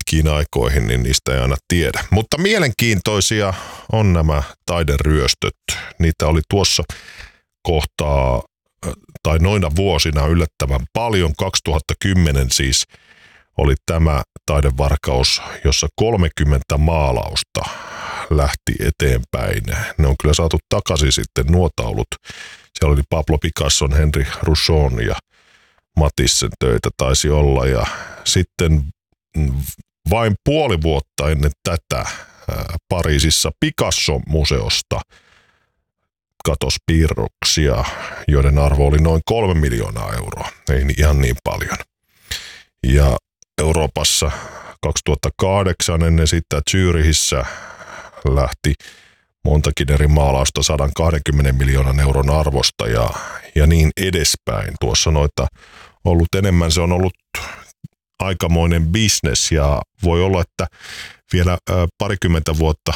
pitkiin aikoihin, niin niistä ei aina tiedä. Mutta mielenkiintoisia on nämä taideryöstöt. Niitä oli tuossa kohtaa tai noina vuosina yllättävän paljon. 2010 siis oli tämä taidevarkaus, jossa 30 maalausta lähti eteenpäin. Ne on kyllä saatu takaisin sitten nuo taulut. Siellä oli Pablo Picasson, Henri Rousseaun ja Matissen töitä taisi olla. Ja sitten vain puoli vuotta ennen tätä Pariisissa Picasso-museosta katosi piirroksia, joiden arvo oli noin 3 miljoonaa euroa. Ei ihan niin paljon. Ja Euroopassa 2008 ennen sitä Zyrihissä lähti montakin eri maalausta 120 miljoonan euron arvosta ja niin edespäin. Tuossa noita ollut enemmän, se on ollut aikamoinen bisnes ja voi olla, että vielä parikymmentä vuotta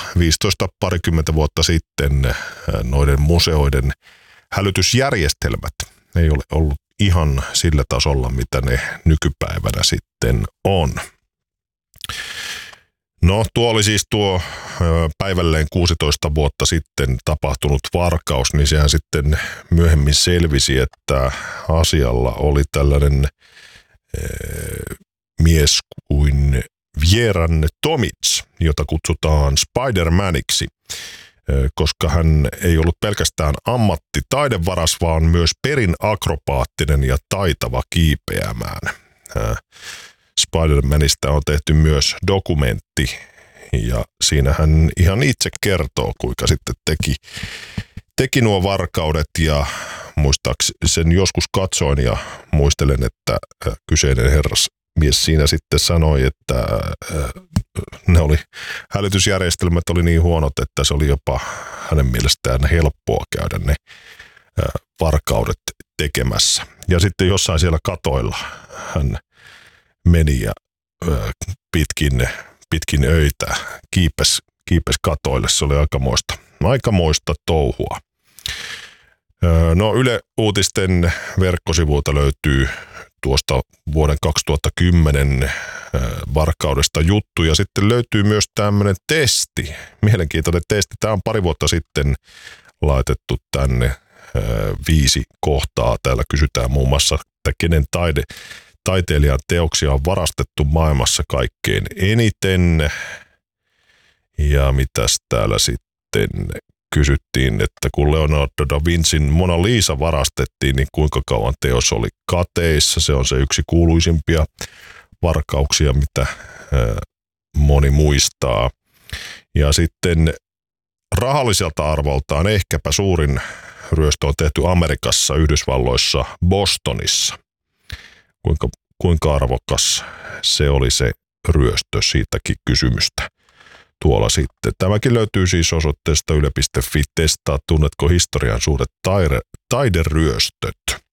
sitten noiden museoiden hälytysjärjestelmät ei ole ollut ihan sillä tasolla, mitä ne nykypäivänä sitten on. No tuo oli siis tuo päivälleen 16 vuotta sitten tapahtunut varkaus, niin sehän sitten myöhemmin selvisi, että asialla oli tällainen mies kuin Vieran Tomic, jota kutsutaan Spider-Maniksi, koska hän ei ollut pelkästään ammattitaidevaras, vaan myös perin akrobaattinen ja taitava kiipeämään. Spider-Manista on tehty myös dokumentti ja siinä hän ihan itse kertoo, kuinka sitten teki nuo varkaudet ja muistaakseni sen joskus katsoin ja muistelen, että kyseinen herrasmies siinä sitten sanoi, että hälytysjärjestelmät oli niin huonot, että se oli jopa hänen mielestään helppoa käydä ne varkaudet tekemässä. Ja sitten jossain siellä katoilla hän meni ja pitkin öitä kiipes katoille. Se oli aikamoista touhua. No Yle Uutisten verkkosivuilta löytyy tuosta vuoden 2010 varkaudesta juttu ja sitten löytyy myös tämmöinen testi, mielenkiintoinen testi. Tämä on pari vuotta sitten laitettu tänne 5 kohtaa. Täällä kysytään muun muassa, että kenen taiteilijan teoksia on varastettu maailmassa kaikkein eniten. Ja mitäs täällä sitten kysyttiin, että kun Leonardo da Vincin Mona Lisa varastettiin, niin kuinka kauan teos oli kateissa. Se on se yksi kuuluisimpia varkauksia, mitä moni muistaa. Ja sitten rahalliselta arvoltaan ehkäpä suurin ryöstö on tehty Amerikassa, Yhdysvalloissa, Bostonissa. Kuinka arvokas se oli se ryöstö, siitäkin kysymystä tuolla sitten. Tämäkin löytyy siis osoitteesta yle.fi. Testaa, tunnetko historian suuret taideryöstöt.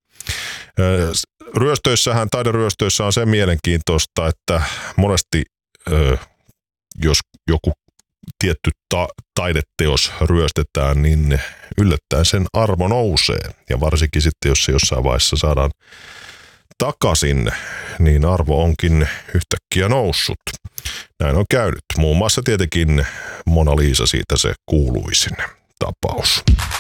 Taideryöstöissä on se mielenkiintoista, että monesti jos joku tietty taideteos ryöstetään, niin yllättäen sen arvo nousee. Ja varsinkin sitten, jos se jossain vaiheessa saadaan takaisin, niin arvo onkin yhtäkkiä noussut. Näin on käynyt. Muun muassa tietenkin Mona Lisa, siitä se kuuluisin tapaus.